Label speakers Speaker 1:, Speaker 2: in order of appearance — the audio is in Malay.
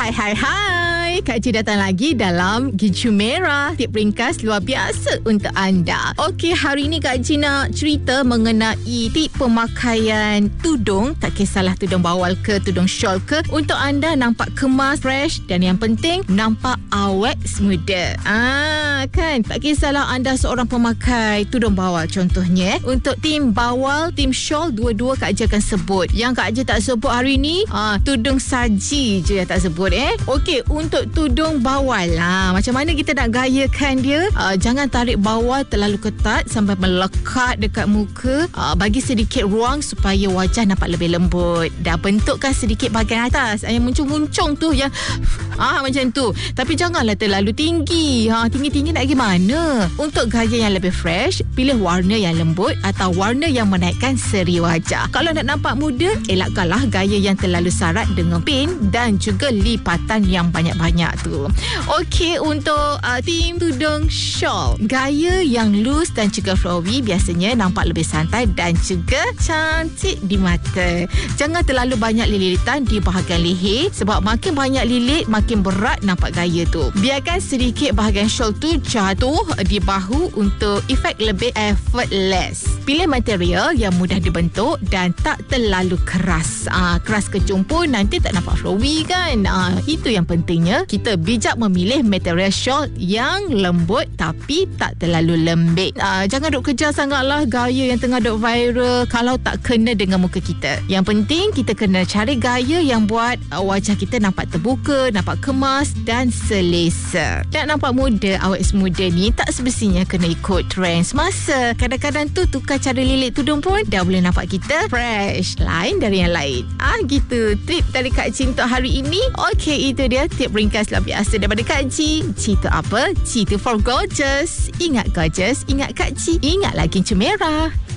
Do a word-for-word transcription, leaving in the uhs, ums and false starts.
Speaker 1: Hai hai hai, Kak Ci datang lagi dalam Gicu Merah, tip ringkas luar biasa untuk anda. Okey, hari ni Kak Ci nak cerita mengenai tip pemakaian tudung, tak kisahlah tudung bawal ke tudung shawl ke, untuk anda nampak kemas, fresh dan yang penting nampak awet muda. Ah, kan? Tak kisahlah anda seorang pemakai tudung bawal contohnya. Untuk tim bawal, tim shawl, dua-dua Kak Ci akan sebut. Yang Kak Ci tak sebut hari ni, ah, tudung saji je yang tak sebut eh. Okey, untuk tudung bawal lah, macam mana kita nak gayakan dia? Uh, jangan tarik bawal terlalu ketat sampai melekat dekat muka. Uh, bagi sedikit ruang supaya wajah nampak lebih lembut. Dan bentukkan sedikit bahagian atas yang muncung-muncung tu, yang ah macam tu. Tapi janganlah terlalu tinggi. Ha, tinggi-tinggi nak gimana? Untuk gaya yang lebih fresh, pilih warna yang lembut atau warna yang menaikkan seri wajah. Kalau nak nampak muda, elakkanlah gaya yang terlalu sarat dengan pin dan juga lipatan yang banyak-banyak tu. Okey, untuk uh, tim tudung shawl, gaya yang loose dan juga flowy biasanya nampak lebih santai dan juga cantik di mata. Jangan terlalu banyak lilitan di bahagian leher, sebab makin banyak lilit makin berat nampak gaya tu. Biarkan sedikit bahagian shawl tu jatuh di bahu untuk efek lebih effortless. Pilih material yang mudah dibentuk dan tak terlalu keras. Ah, keras kecumpu nanti tak nampak flowy kan. Ah, itu yang pentingnya. Kita bijak memilih material shawl yang lembut tapi tak terlalu lembik. Ah, jangan duk kejar sangatlah gaya yang tengah duk viral kalau tak kena dengan muka kita. Yang penting kita kena cari gaya yang buat uh, wajah kita nampak terbuka, nampak kemas dan selesa. Nak nampak muda, awet muda ni tak semestinya kena ikut trend semasa. Kadang-kadang tu tukar cara lilit tudung pun dah boleh nampak kita fresh, lain dari yang lain. Ah, gitu tip dari Kak Ci untuk hari ini. Okey, itu dia tip ringkas luar biasa daripada Kak Ci. Ci tu apa? Ci tu for gorgeous. Ingat gorgeous, ingat Kak Ci, ingat lagi Gicu Merah.